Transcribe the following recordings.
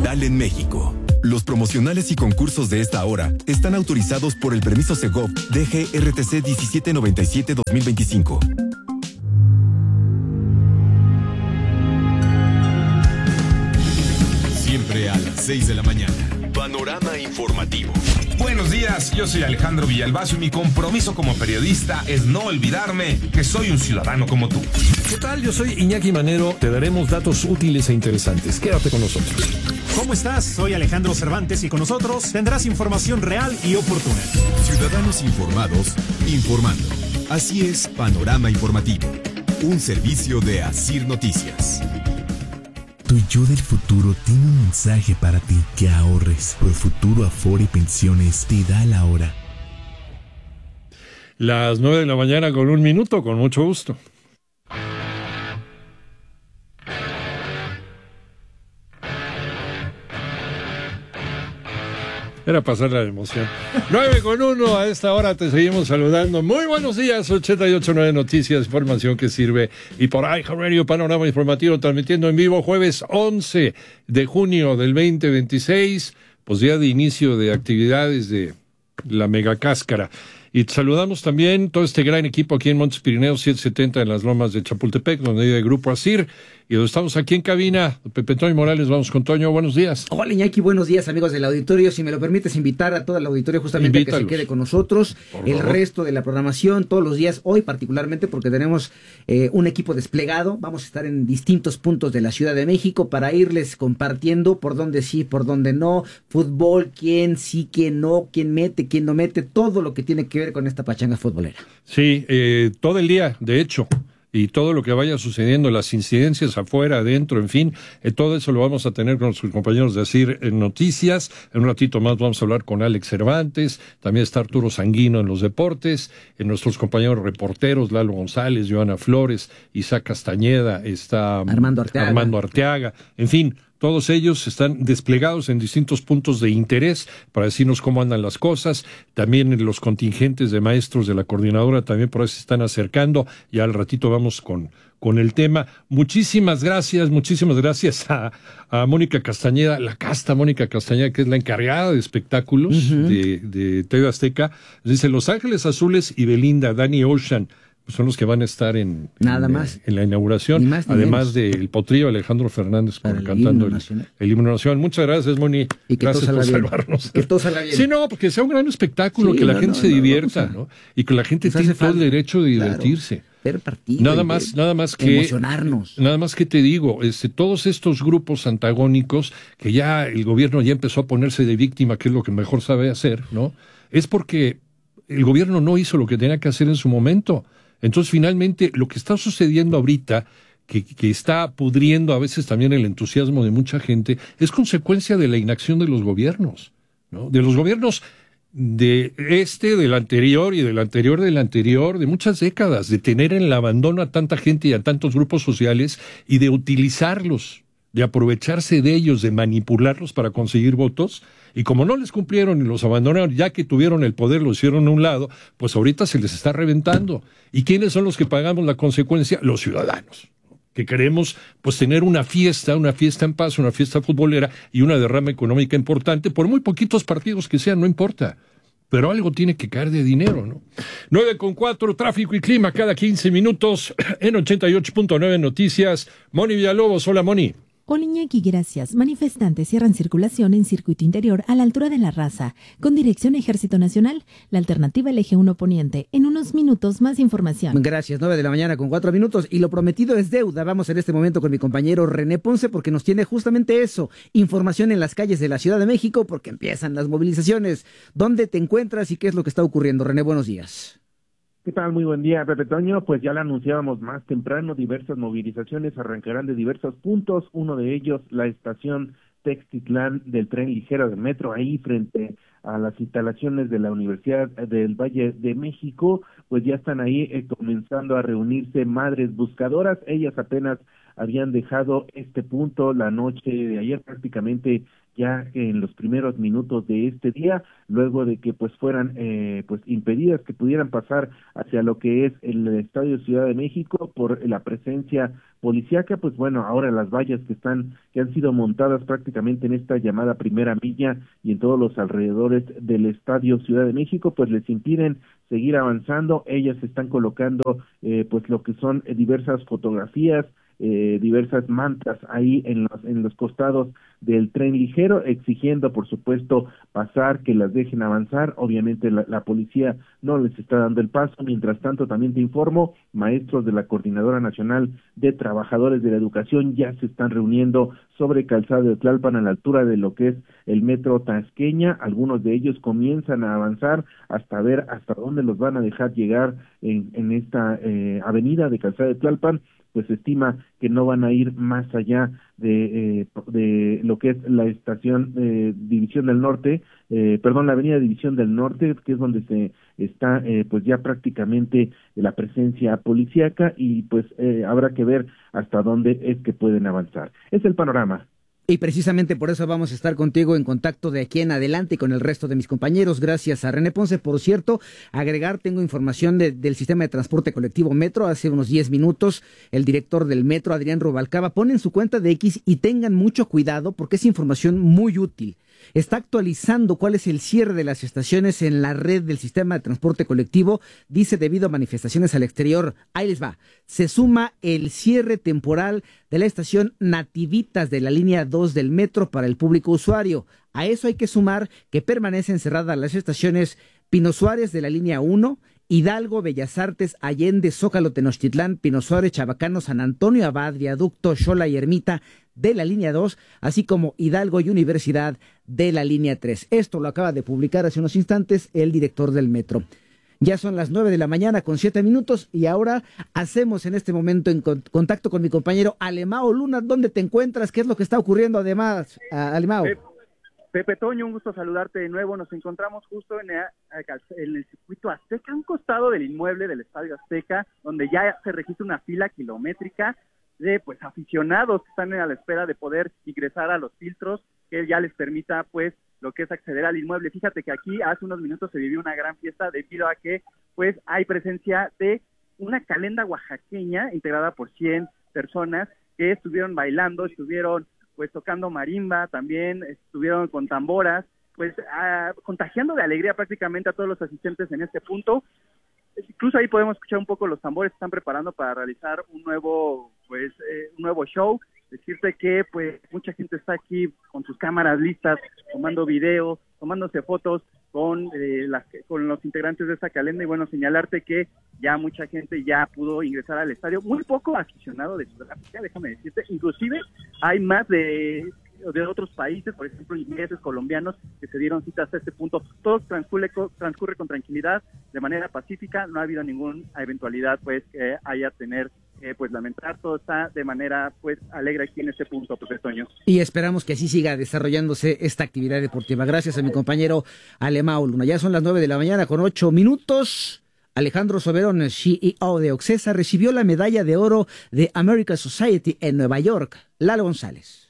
digital en México. Los promocionales y concursos de esta hora están autorizados por el permiso Segov DGRTC 1797-2025. Siempre a las 6 de la mañana. Panorama informativo. Buenos días, yo soy Alejandro Villalbazo y mi compromiso como periodista es no olvidarme que soy un ciudadano como tú. ¿Qué tal? Yo soy Iñaki Manero. Te daremos datos útiles e interesantes. Quédate con nosotros. ¿Cómo estás? Soy Alejandro Cervantes y con nosotros tendrás información real y oportuna. Ciudadanos informados, informando. Así es Panorama Informativo, un servicio de Asir Noticias. Tu yo del futuro tiene un mensaje para ti: que ahorres. Profuturo Afore Pensiones te da la hora. Las 9 de la mañana con 1 minuto, con mucho gusto. Era pasar la emoción. 9:01, a esta hora te seguimos saludando. Muy buenos días, 88.9 Noticias, información que sirve. Y por iHeartRadio, Panorama Informativo, transmitiendo en vivo jueves 11 de junio del 2026, pues día de inicio de actividades de la Mega Cáscara. Y saludamos también todo este gran equipo aquí en Montes Pirineos 770 en las Lomas de Chapultepec, donde hay el Grupo Asir, y donde estamos aquí en cabina. Pepe Toño Morales, vamos con Toño, buenos días. Hola Iñaki, buenos días amigos del auditorio. Si me lo permites, invitar a todo el auditorio justamente a que se quede con nosotros el resto de la programación, todos los días, hoy particularmente porque tenemos un equipo desplegado. Vamos a estar en distintos puntos de la Ciudad de México para irles compartiendo por dónde sí, por dónde no, fútbol, quién sí, quién no, quién mete, quién no mete, todo lo que tiene que ver con esta pachanga futbolera. Sí, todo el día, de hecho, y todo lo que vaya sucediendo, las incidencias afuera, adentro, en fin, todo eso lo vamos a tener con nuestros compañeros de Asir en Noticias. En un ratito más vamos a hablar con Alex Cervantes, también está Arturo Sanguino en los deportes, en nuestros compañeros reporteros, Lalo González, Joana Flores, Isaac Castañeda, está Armando Arteaga, en fin. Todos ellos están desplegados en distintos puntos de interés para decirnos cómo andan las cosas. También los contingentes de maestros de la coordinadora también por ahí se están acercando. Ya al ratito vamos con el tema. Muchísimas gracias a Mónica Castañeda, la casta Mónica Castañeda, que es la encargada de espectáculos de TV Azteca. Dice Los Ángeles Azules y Belinda, Danny Ocean, son los que van a estar en la inauguración, además del potrillo Alejandro Fernández cantando el himno nacional. Muchas gracias, Moni. Y que gracias por salvarnos. Que todo salga bien. Sí, no, porque sea un gran espectáculo, que la gente se divierta, ¿no? Y que la gente tiene todo el derecho de divertirse. Ver partido. Nada más que emocionarnos. Nada más que te digo, todos estos grupos antagónicos que ya el gobierno ya empezó a ponerse de víctima, que es lo que mejor sabe hacer, ¿no? Es porque el gobierno no hizo lo que tenía que hacer en su momento. Entonces, finalmente, lo que está sucediendo ahorita, que está pudriendo a veces también el entusiasmo de mucha gente, es consecuencia de la inacción de los gobiernos, ¿no? De los gobiernos del anterior y del anterior, de muchas décadas, de tener en el abandono a tanta gente y a tantos grupos sociales y de utilizarlos, de aprovecharse de ellos, de manipularlos para conseguir votos. Y como no les cumplieron y los abandonaron, ya que tuvieron el poder, lo hicieron a un lado, pues ahorita se les está reventando. ¿Y quiénes son los que pagamos la consecuencia? Los ciudadanos, que queremos pues tener una fiesta en paz, una fiesta futbolera y una derrama económica importante, por muy poquitos partidos que sean, no importa. Pero algo tiene que caer de dinero, ¿no? 9:04, tráfico y clima cada 15 minutos en 88.9 Noticias. Moni Villalobos, hola Moni. Hola Iñaki, gracias. Manifestantes cierran circulación en circuito interior a la altura de La Raza, con dirección Ejército Nacional. La alternativa el Eje 1 Poniente. En unos minutos, más información. Gracias, 9 de la mañana con 4 minutos. Y lo prometido es deuda. Vamos en este momento con mi compañero René Ponce, porque nos tiene justamente eso. Información en las calles de la Ciudad de México, porque empiezan las movilizaciones. ¿Dónde te encuentras y qué es lo que está ocurriendo? René, buenos días. ¿Qué tal? Muy buen día, Pepe Toño. Pues ya lo anunciábamos más temprano, diversas movilizaciones arrancarán de diversos puntos, uno de ellos la estación Textitlán del tren ligero del metro, ahí frente a las instalaciones de la Universidad del Valle de México, pues ya están ahí comenzando a reunirse madres buscadoras. Ellas apenas habían dejado este punto la noche de ayer, prácticamente ya en los primeros minutos de este día, luego de que pues fueran pues impedidas que pudieran pasar hacia lo que es el Estadio Ciudad de México por la presencia policíaca. Pues bueno, ahora las vallas que han sido montadas prácticamente en esta llamada primera milla y en todos los alrededores del Estadio Ciudad de México, pues les impiden seguir avanzando. Ellas están colocando pues lo que son diversas fotografías, diversas mantas ahí en los costados del tren ligero, exigiendo por supuesto pasar, que las dejen avanzar. Obviamente la policía no les está dando el paso. Mientras tanto, también te informo, maestros de la Coordinadora Nacional de Trabajadores de la Educación ya se están reuniendo sobre Calzada de Tlalpan, a la altura de lo que es el metro Tasqueña. Algunos de ellos comienzan a avanzar hasta ver hasta dónde los van a dejar llegar en esta avenida de Calzada de Tlalpan. Pues se estima que no van a ir más allá de lo que es la estación División del Norte, la avenida División del Norte, que es donde se está pues ya prácticamente la presencia policíaca, y pues habrá que ver hasta dónde es que pueden avanzar. Es el panorama. Y precisamente por eso vamos a estar contigo en contacto de aquí en adelante y con el resto de mis compañeros. Gracias a René Ponce. Por cierto, tengo información del sistema de transporte colectivo Metro. Hace unos 10 minutos, el director del Metro, Adrián Rubalcaba, pone en su cuenta de X, y tengan mucho cuidado porque es información muy útil. Está actualizando cuál es el cierre de las estaciones en la red del sistema de transporte colectivo. Dice, debido a manifestaciones al exterior, ahí les va, se suma el cierre temporal de la estación Nativitas de la línea 2 del metro para el público usuario. A eso hay que sumar que permanecen cerradas las estaciones Pino Suárez de la línea 1, Hidalgo, Bellas Artes, Allende, Zócalo, Tenochtitlán, Pino Suárez, Chabacano, San Antonio Abad, Viaducto, Xola y Ermita de la línea 2, así como Hidalgo y Universidad de la línea 3. Esto lo acaba de publicar hace unos instantes el director del Metro. Ya son las 9 de la mañana con 7 minutos y ahora hacemos en este momento en contacto con mi compañero Alemao Luna. ¿Dónde te encuentras? ¿Qué es lo que está ocurriendo además, Alemao? Pepe Toño, un gusto saludarte de nuevo. Nos encontramos justo en el circuito Azteca, a un costado del inmueble del Estadio Azteca, donde ya se registra una fila kilométrica de pues aficionados que están a la espera de poder ingresar a los filtros que ya les permita pues lo que es acceder al inmueble. Fíjate que aquí hace unos minutos se vivió una gran fiesta debido a que pues hay presencia de una calenda oaxaqueña integrada por 100 personas que estuvieron bailando, estuvieron pues tocando marimba, también estuvieron con tamboras, pues contagiando de alegría prácticamente a todos los asistentes en este punto. Incluso ahí podemos escuchar un poco los tambores que están preparando para realizar un nuevo show. Decirte que pues mucha gente está aquí con sus cámaras listas, tomando video, tomándose fotos con los integrantes de esta calenda, y bueno, señalarte que ya mucha gente ya pudo ingresar al estadio, muy poco aficionado de Sudáfrica, déjame decirte, inclusive hay más de otros países, por ejemplo ingleses, colombianos, que se dieron cita hasta este punto. Todo transcurre con tranquilidad, de manera pacífica, no ha habido ninguna eventualidad pues que haya tener pues lamentar. Todo está de manera pues alegre aquí en este punto, Pepe Toño. Y esperamos que así siga desarrollándose esta actividad deportiva. Gracias a mi compañero Alemao Luna. Ya son las 9 de la mañana con 8 minutos. Alejandro Soberón, CEO de Oxesa, recibió la medalla de oro de American Society en Nueva York. Lalo González.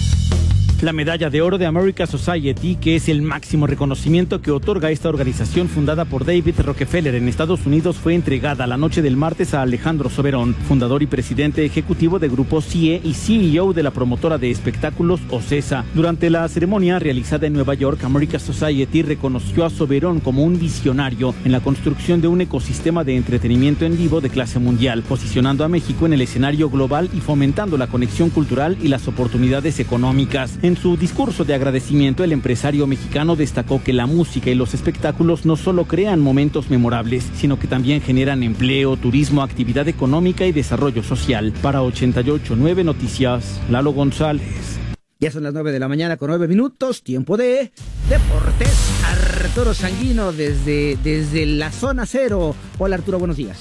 La medalla de oro de American Society, que es el máximo reconocimiento que otorga esta organización fundada por David Rockefeller en Estados Unidos, fue entregada la noche del martes a Alejandro Soberón, fundador y presidente ejecutivo de Grupo CIE y CEO de la promotora de espectáculos Ocesa. Durante la ceremonia realizada en Nueva York, American Society reconoció a Soberón como un visionario en la construcción de un ecosistema de entretenimiento en vivo de clase mundial, posicionando a México en el escenario global y fomentando la conexión cultural y las oportunidades económicas. En su discurso de agradecimiento, el empresario mexicano destacó que la música y los espectáculos no solo crean momentos memorables, sino que también generan empleo, turismo, actividad económica y desarrollo social. Para 88.9 Noticias, Lalo González. Ya son las 9 de la mañana con 9 minutos, tiempo de deportes. Arturo Sanguino desde la zona cero. Hola Arturo, buenos días.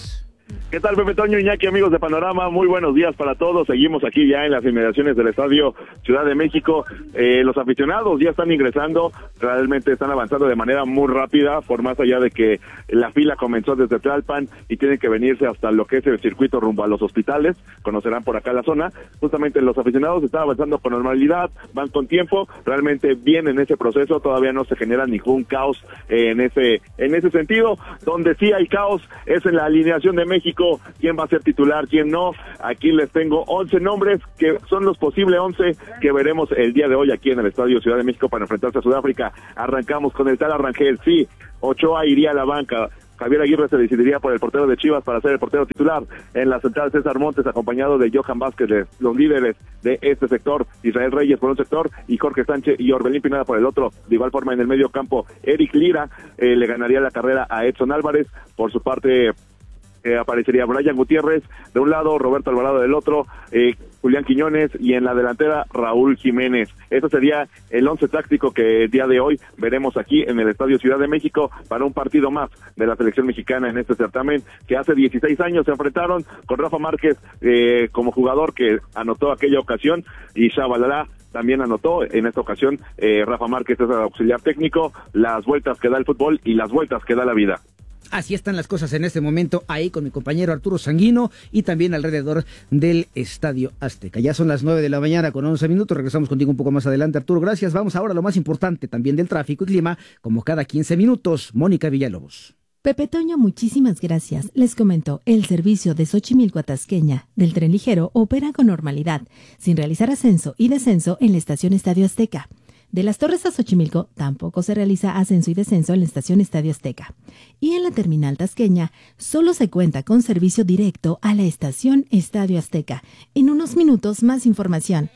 ¿Qué tal, Pepe Toño, Iñaki, amigos de Panorama? Muy buenos días para todos. Seguimos aquí ya en las inmediaciones del Estadio Ciudad de México. Los aficionados ya están ingresando, realmente están avanzando de manera muy rápida, por más allá de que la fila comenzó desde Tlalpan y tienen que venirse hasta lo que es el circuito rumbo a los hospitales. Conocerán por acá la zona. Justamente los aficionados están avanzando con normalidad, van con tiempo, realmente bien en ese proceso. Todavía no se genera ningún caos en ese sentido. Donde sí hay caos es en la alineación de México. Quién va a ser titular, quién no. Aquí les tengo 11 nombres que son los posibles 11 que veremos el día de hoy aquí en el Estadio Ciudad de México para enfrentarse a Sudáfrica. Arrancamos con el tal Arrangel. Sí, Ochoa iría a la banca. Javier Aguirre se decidiría por el portero de Chivas para ser el portero titular. En la central, César Montes, acompañado de Johan Vázquez, los líderes de este sector. Israel Reyes por un sector y Jorge Sánchez y Orbelín Pineda por el otro. De igual forma, en el medio campo, Eric Lira le ganaría la carrera a Edson Álvarez. Por su parte, aparecería Brian Gutiérrez de un lado, Roberto Alvarado del otro, Julián Quiñones, y en la delantera Raúl Jiménez. Eso sería el 11 táctico que el día de hoy veremos aquí en el Estadio Ciudad de México para un partido más de la selección mexicana en este certamen, que hace 16 años se enfrentaron con Rafa Márquez como jugador que anotó aquella ocasión, y Shabalala también anotó en esta ocasión. Rafa Márquez es el auxiliar técnico. Las vueltas que da el fútbol y las vueltas que da la vida. Así están las cosas en este momento ahí con mi compañero Arturo Sanguino y también alrededor del Estadio Azteca. Ya son las 9 de la mañana con 11 minutos. Regresamos contigo un poco más adelante, Arturo. Gracias. Vamos ahora a lo más importante también del tráfico y clima, como cada 15 minutos. Mónica Villalobos. Pepe Toño, muchísimas gracias. Les comento, el servicio de Xochimilco a Tasqueña del tren ligero opera con normalidad, sin realizar ascenso y descenso en la estación Estadio Azteca. De Las Torres a Xochimilco tampoco se realiza ascenso y descenso en la estación Estadio Azteca. Y en la terminal tasqueña solo se cuenta con servicio directo a la estación Estadio Azteca. En unos minutos más información.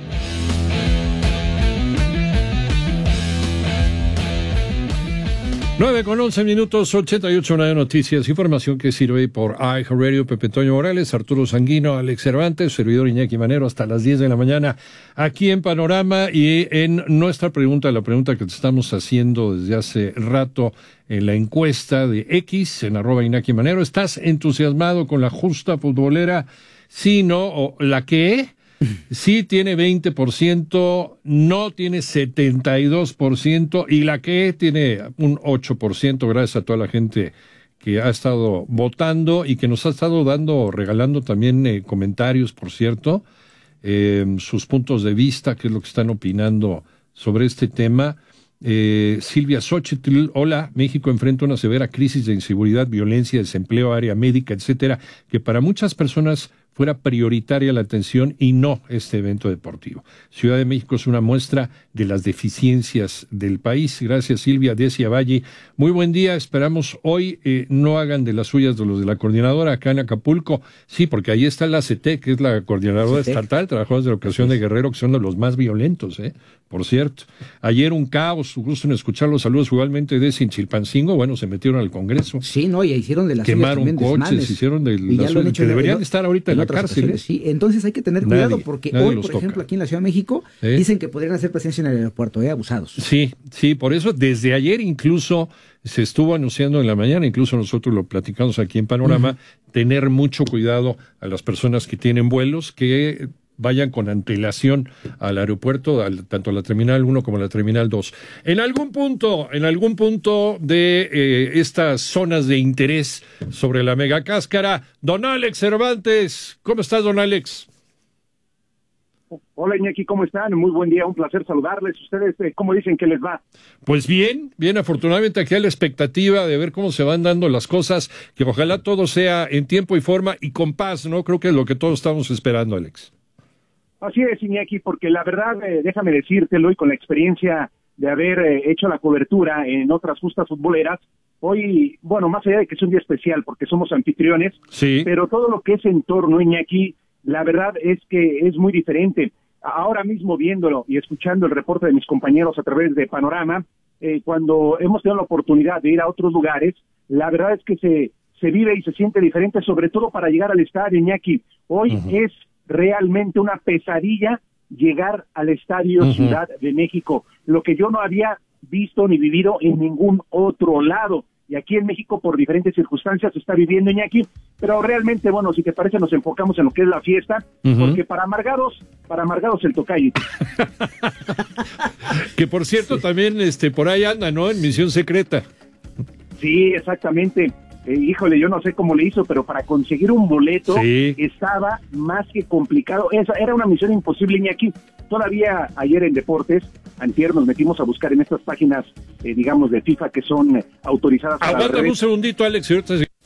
9:11 minutos, 88 de noticias, información que sirve por iHeartRadio. Pepe Toño Morales, Arturo Sanguino, Alex Cervantes, servidor Iñaki Manero, hasta las 10 de la mañana, aquí en Panorama. Y en nuestra pregunta, la pregunta que te estamos haciendo desde hace rato en la encuesta de X, en @Iñaki Manero, ¿estás entusiasmado con la justa futbolera? Sí, no, o la que sí tiene 20%, no tiene 72%, y la que tiene un 8%, gracias a toda la gente que ha estado votando y que nos ha estado regalando también comentarios, por cierto, sus puntos de vista, qué es lo que están opinando sobre este tema. Silvia Xochitl, hola, México enfrenta una severa crisis de inseguridad, violencia, desempleo, área médica, etcétera, que para muchas personas fuera prioritaria la atención y no este evento deportivo. Ciudad de México es una muestra de las deficiencias del país. Gracias, Silvia. Decia Valle, muy buen día. Esperamos hoy no hagan de las suyas de los de la coordinadora acá en Acapulco. Sí, porque ahí está la CETEC, que es la coordinadora estatal, trabajadores de la educación de Guerrero, que son de los más violentos, por cierto. Ayer un caos, gusto en escuchar los saludos igualmente de Chilpancingo. Bueno, se metieron al Congreso. Sí, no, y hicieron de las quemaron coches, hicieron de las suyas, que deberían estar ahorita en la cárcel. Sí, entonces hay que tener cuidado porque hoy, por ejemplo, aquí en la Ciudad de México, dicen que podrían hacer presencia en el aeropuerto, abusados. Sí, por eso desde ayer incluso se estuvo anunciando en la mañana, incluso nosotros lo platicamos aquí en Panorama, tener mucho cuidado a las personas que tienen vuelos, que vayan con antelación al aeropuerto, tanto a la Terminal 1 como a la Terminal 2. En algún punto de estas zonas de interés sobre la megacáscara, don Alex Cervantes. ¿Cómo estás, don Alex? Hola, Iñaki, ¿cómo están? Muy buen día, un placer saludarles. ¿Ustedes cómo dicen que les va? Pues bien, afortunadamente aquí hay la expectativa de ver cómo se van dando las cosas, que ojalá todo sea en tiempo y forma y con paz, ¿no? Creo que es lo que todos estamos esperando, Alex. Así es, Iñaki, porque la verdad, déjame decírtelo, y con la experiencia de haber hecho la cobertura en otras justas futboleras, hoy, bueno, más allá de que es un día especial porque somos anfitriones, sí, pero todo lo que es en torno, Iñaki, la verdad es que es muy diferente. Ahora mismo viéndolo y escuchando el reporte de mis compañeros a través de Panorama, cuando hemos tenido la oportunidad de ir a otros lugares, la verdad es que se vive y se siente diferente, sobre todo para llegar al estadio, Iñaki. Hoy es realmente una pesadilla llegar al Estadio Ciudad de México, lo que yo no había visto ni vivido en ningún otro lado. y aquí en México por diferentes circunstancias se está viviendo, Iñaki, pero realmente, bueno, si te parece nos enfocamos en lo que es la fiesta, porque para amargados el tocayo. Que por cierto también por ahí anda, ¿no? En misión secreta. Sí, exactamente. Híjole, yo no sé cómo le hizo, pero para conseguir un boleto estaba más que complicado. Era una misión imposible, Iñaki. Todavía ayer en Deportes, antier, nos metimos a buscar en estas páginas, digamos, de FIFA que son autorizadas. Aguántame un segundito, Alex, y ahorita